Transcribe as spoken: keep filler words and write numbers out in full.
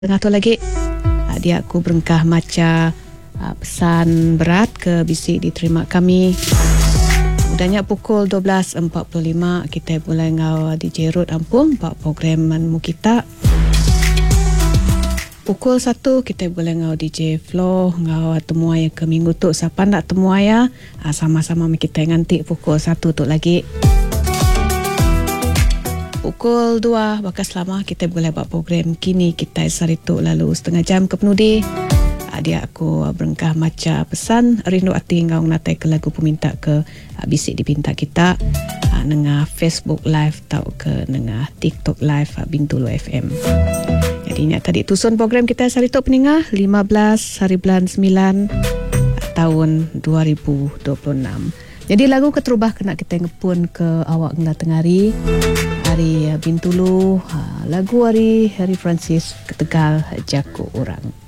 Tengah tu lagi dia aku berengkah maca uh, pesan berat ke bisik diterima kami. Udahnya pukul dua belas empat puluh lima kita mulai ngau D J Ruth Ampung buat program mu kita. Pukul satu kita boleh ngau D J Flo ngau temu ayah ke minggu tu. Siapa nak temu ayah uh, sama-sama kita nganti pukul satu tu lagi. Pukul dua bakas lama kita boleh buat program kini kita saritu lalu setengah jam ke penudi. Dia aku berengkah maca pesan rindu hati ngau natai ke lagu peminta ke bisik dipinta kita nengah Facebook live tau ke nengah TikTok live Bintulu F M. Jadi nya tadi tusun program kita saritu peningah lima belas hari bulan sembilan tahun dua ribu dua puluh enam. Jadi lagu keterubah kena kita ngepun ke awak ngela tengari hari Bintulu, lagu hari Hari Francis Ketegal Jaku Orang.